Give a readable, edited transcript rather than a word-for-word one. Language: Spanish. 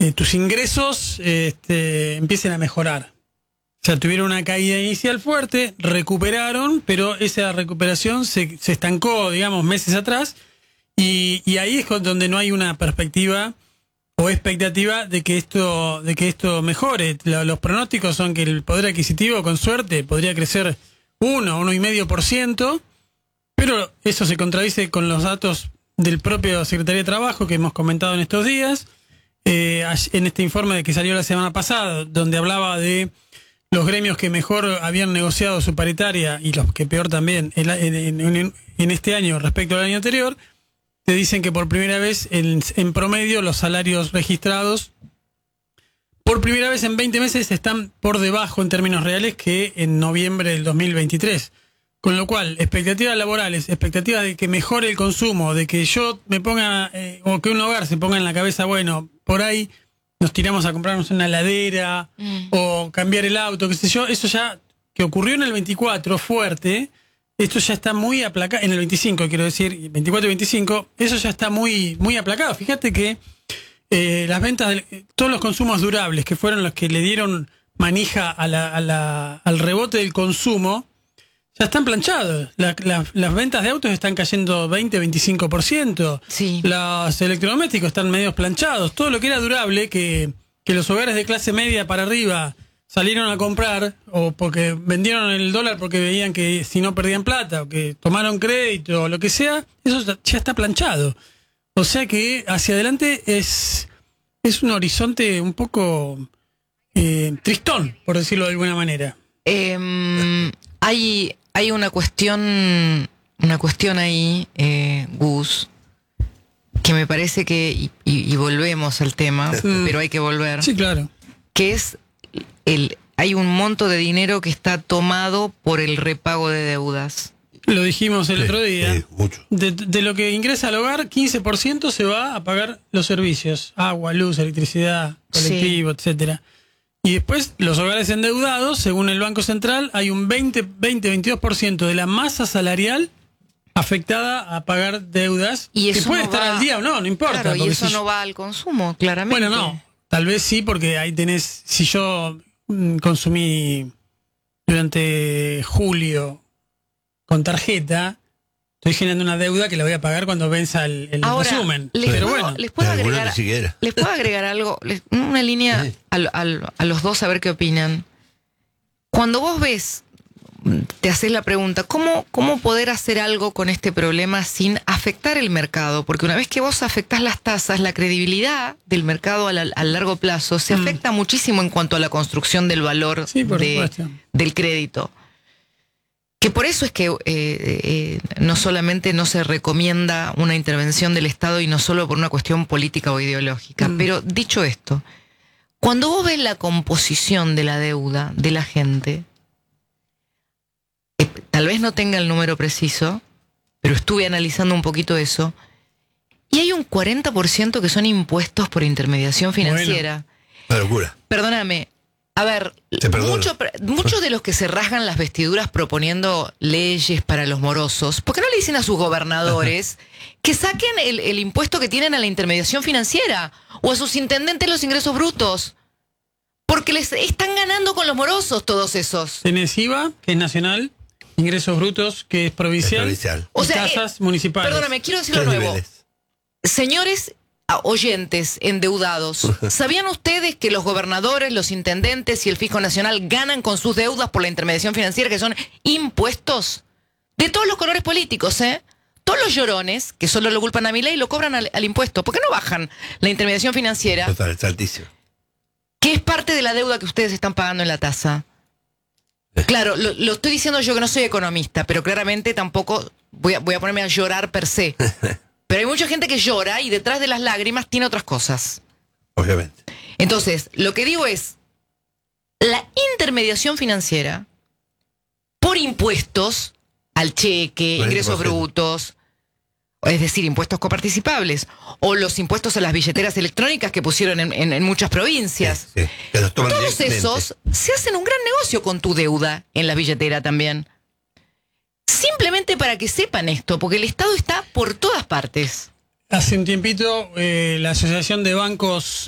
tus ingresos empiecen a mejorar. O sea, tuvieron una caída inicial fuerte, recuperaron, pero esa recuperación se estancó, digamos, meses atrás, y ahí es donde no hay una perspectiva o expectativa de que esto mejore. Los pronósticos son que el poder adquisitivo, con suerte, podría crecer 1,5%, pero eso se contradice con los datos del propio Secretaría de Trabajo que hemos comentado en estos días, en este informe que salió la semana pasada, donde hablaba de los gremios que mejor habían negociado su paritaria y los que peor también en este año respecto al año anterior. Te dicen que por primera vez en promedio los salarios registrados por primera vez en 20 meses están por debajo en términos reales que en noviembre del 2023. Con lo cual, expectativas laborales, expectativas de que mejore el consumo, de que yo me ponga, o que un hogar se ponga en la cabeza, bueno, por ahí nos tiramos a comprarnos una heladera o cambiar el auto, qué sé yo. Eso ya, que ocurrió en el 24 fuerte, esto ya está muy aplacado, en el 25 quiero decir, 24 y 25, eso ya está muy, muy aplacado. Fíjate que las ventas, todos los consumos durables, que fueron los que le dieron manija al rebote del consumo, ya están planchados. Las ventas de autos están cayendo 20-25%. Sí. Los electrodomésticos están medio planchados. Todo lo que era durable, que los hogares de clase media para arriba salieron a comprar, o porque vendieron el dólar porque veían que si no perdían plata, o que tomaron crédito, o lo que sea, eso ya está planchado. O sea que hacia adelante es un horizonte un poco tristón, por decirlo de alguna manera. Hay una cuestión ahí, Gus, que me parece que, y volvemos al tema, pero hay que volver. Sí, claro. Que es hay un monto de dinero que está tomado por el repago de deudas. Lo dijimos el otro día. Mucho. De lo que ingresa al hogar, 15% se va a pagar los servicios: agua, luz, electricidad, colectivo, etcétera. Y después, los hogares endeudados, según el Banco Central, hay un 20-22% de la masa salarial afectada a pagar deudas. Y eso que puede no estar va, al día o no importa. Claro, y eso no va al consumo, claramente. Bueno, no. Tal vez sí, porque ahí tenés, si yo consumí durante julio con tarjeta, estoy generando una deuda que la voy a pagar cuando venza el resumen. Les puedo agregar algo, una línea a los dos, a ver qué opinan. Cuando vos ves, te haces la pregunta, ¿cómo poder hacer algo con este problema sin afectar el mercado? Porque una vez que vos afectás las tasas, la credibilidad del mercado a largo plazo se afecta muchísimo en cuanto a la construcción del valor del crédito. Que por eso es que no solamente no se recomienda una intervención del Estado y no solo por una cuestión política o ideológica. Pero dicho esto, cuando vos ves la composición de la deuda de la gente, tal vez no tenga el número preciso, pero estuve analizando un poquito eso, y hay un 40% que son impuestos por intermediación financiera. Bueno, una locura. Perdóname. A ver, muchos de los que se rasgan las vestiduras proponiendo leyes para los morosos, ¿por qué no le dicen a sus gobernadores que saquen el impuesto que tienen a la intermediación financiera? O a sus intendentes los ingresos brutos. Porque les están ganando con los morosos todos esos. Tenés IVA, que es nacional, ingresos brutos, que es provincial. O sea, tasas municipales. Perdóname, quiero decir lo nuevo. Señores oyentes endeudados, ¿sabían ustedes que los gobernadores, los intendentes y el fisco nacional ganan con sus deudas por la intermediación financiera, que son impuestos de todos los colores políticos, Todos los llorones, que solo lo culpan a Milei, lo cobran al impuesto. ¿Por qué no bajan la intermediación financiera? Total, es altísimo. Que es parte de la deuda que ustedes están pagando en la tasa. Claro, lo estoy diciendo yo que no soy economista, pero claramente tampoco voy a ponerme a llorar per se. Pero hay mucha gente que llora y detrás de las lágrimas tiene otras cosas. Obviamente. Entonces, lo que digo es, la intermediación financiera, por impuestos al cheque, ingresos brutos, es decir, impuestos coparticipables, o los impuestos a las billeteras electrónicas que pusieron en muchas provincias, Que los toman todos esos se hacen un gran negocio con tu deuda en la billetera también. Simplemente para que sepan esto, porque el Estado está por todas partes. Hace un tiempito la Asociación de Bancos